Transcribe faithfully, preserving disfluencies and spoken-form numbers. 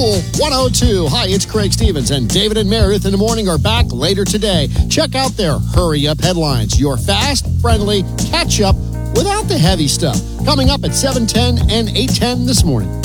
Cool one oh two. Hi, it's Craig Stevens, and David and Meredith in the morning are back later today. Check out their Hurry Up headlines. Your fast, friendly catch-up without the heavy stuff. Coming up at seven ten and eight ten this morning.